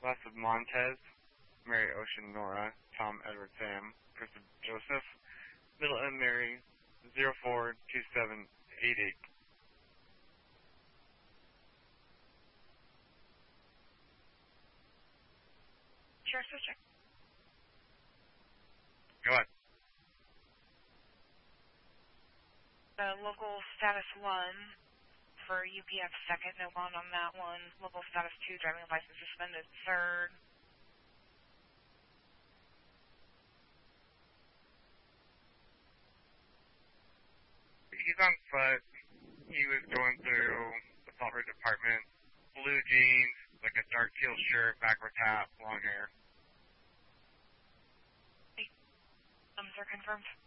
Last of Montez, Mary Ocean Nora, Tom Edward Sam, Christopher Joseph, Middle M Mary, 042788. Sure, switching. Go ahead. Local status 1 for UPF second, no bond on that one. Local status 2, driving license suspended third. He's on foot. He was going through the Salt River Department. Blue jeans, like a dark teal shirt, backward hat, long hair. Sir confirmed.